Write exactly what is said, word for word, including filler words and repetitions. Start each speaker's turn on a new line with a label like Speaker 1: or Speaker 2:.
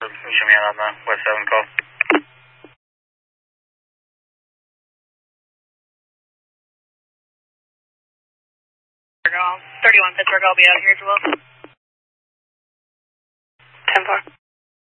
Speaker 1: Show me out on the West seven call.
Speaker 2: thirty-one Pittsburgh, I'll be out here as well. ten four.